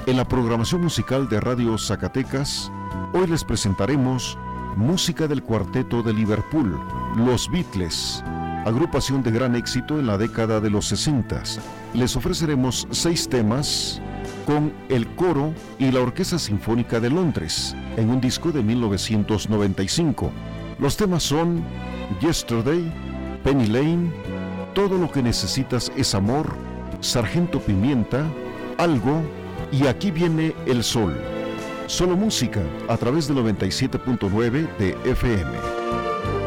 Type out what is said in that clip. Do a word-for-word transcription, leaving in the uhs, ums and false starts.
En la programación musical de Radio Zacatecas, hoy les presentaremos música del cuarteto de Liverpool, Los Beatles, agrupación de gran éxito en la década de los sesentas. Les ofreceremos seis temas con el coro y la Orquesta Sinfónica de Londres, en un disco de mil novecientos noventa y cinco. Los temas son Yesterday, Penny Lane, Todo lo que necesitas es amor, Sargento Pimienta, Algo y Aquí viene el sol. Solo música a través del noventa y siete punto nueve de F M.